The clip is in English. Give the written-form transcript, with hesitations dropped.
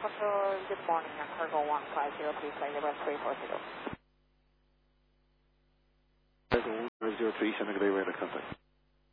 Control, good morning, cargo 1503, flight level 340. Cargo 1003, send a good day, radar contact.